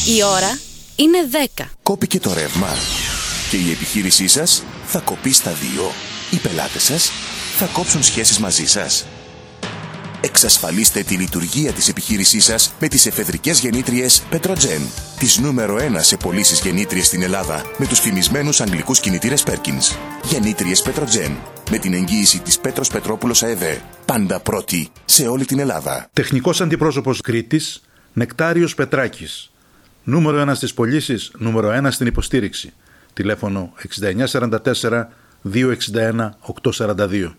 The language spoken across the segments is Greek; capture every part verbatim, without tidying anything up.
Η ώρα είναι δέκα. Κόπηκε το ρεύμα και η επιχείρησή σας θα κοπεί στα δύο. Οι πελάτες σας θα κόψουν σχέσεις μαζί σας. Εξασφαλίστε τη λειτουργία της επιχείρησής σας με τις εφεδρικές γεννήτριες Petrogen. Τις νούμερο ένα σε πωλήσεις γεννήτριες στην Ελλάδα με τους φημισμένους αγγλικούς κινητήρες Perkins. Γεννήτριες Petrogen. Με την εγγύηση της Πέτρος Πετρόπουλος ΑΕΔ. Πάντα πρώτη σε όλη την Ελλάδα. Τεχνικός αντιπρόσωπος Κρήτης, Νεκτάριος Πετράκης. Νούμερο ένα στις πωλήσεις, νούμερο ένα στην υποστήριξη. Τηλέφωνο εξήντα εννιά σαράντα τέσσερα διακόσια εξήντα ένα οκτακόσια σαράντα δύο.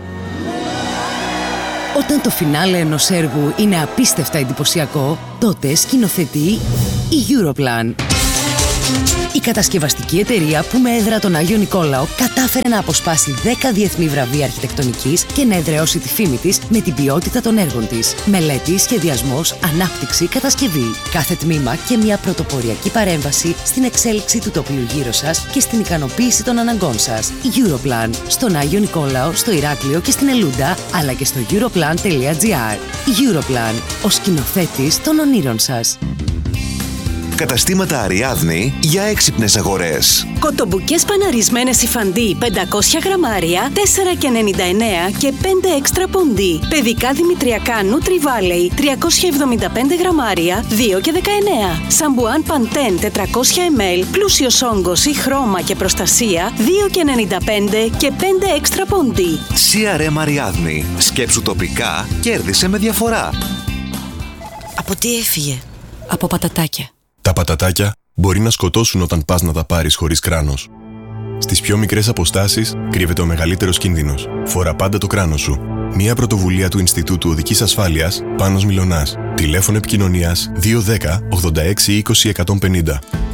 Όταν το φινάλε ενός έργου είναι απίστευτα εντυπωσιακό, τότε σκηνοθετεί η Europlan. Η κατασκευαστική εταιρεία που με έδρα τον Άγιο Νικόλαο κατάφερε να αποσπάσει δέκα διεθνή βραβεία αρχιτεκτονικής και να εδραιώσει τη φήμη της με την ποιότητα των έργων της. Μελέτη, σχεδιασμός, ανάπτυξη, κατασκευή. Κάθε τμήμα και μια πρωτοποριακή παρέμβαση στην εξέλιξη του τοπίου γύρω σας και στην ικανοποίηση των αναγκών σας. Europlan. Στον Άγιο Νικόλαο, στο Ηράκλειο και στην Ελούντα, αλλά και στο europlan τελεία gr. Europlan. Ο σκηνοθέτης των ονείρων σας. Καταστήματα Αριάδνη για έξυπνες αγορές. Κοτομπουκές παναρισμένες υφαντί πεντακόσια γραμμάρια, τέσσερα και ενενήντα εννέα και πέντε έξτρα ποντί. Παιδικά δημητριακά Nutri Valley, τριακόσια εβδομήντα πέντε γραμμάρια, δύο και δεκαεννέα. Σαμπουάν Pantene τετρακόσια μιλιλίτρα, πλούσιος όγκος ή χρώμα και προστασία, δύο και ενενήντα πέντε και πέντε έξτρα ποντί. σι αρ εμ Αριάδνη. Σκέψου τοπικά, κέρδισε με διαφορά. Από τι έφυγε? Από πατατάκια. Τα πατατάκια μπορεί να σκοτώσουν όταν πας να τα πάρεις χωρίς κράνος. Στις πιο μικρές αποστάσεις κρύβεται ο μεγαλύτερος κίνδυνος. Φορά πάντα το κράνος σου. Μια πρωτοβουλία του Ινστιτούτου Οδικής Ασφάλειας Πάνος Μιλωνάς. Τηλέφωνο επικοινωνίας δύο ένα μηδέν ογδόντα έξι είκοσι εκατόν πενήντα.